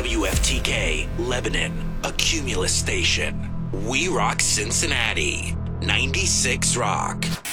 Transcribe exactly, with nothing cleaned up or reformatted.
W F T K, Lebanon, a Cumulus station. We rock Cincinnati. ninety-six Rock.